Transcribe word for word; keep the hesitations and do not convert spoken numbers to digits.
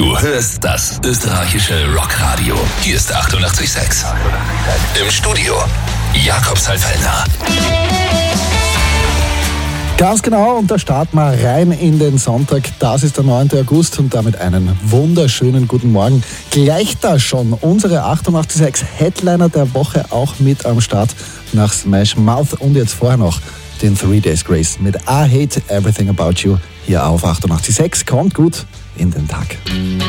Du hörst das österreichische Rockradio. Hier ist achtundachtzig Komma sechs. Im Studio Jakob Salfellner. Ganz genau, und da starten wir rein in den Sonntag. Das ist der neunte August und damit einen wunderschönen guten Morgen. Gleich da schon unsere achtundachtzig Komma sechs Headliner der Woche auch mit am Start nach Smash Mouth und jetzt vorher noch den Three Days Grace mit I Hate Everything About You hier auf achtundachtzig Komma sechs. Kommt gut in den Tag.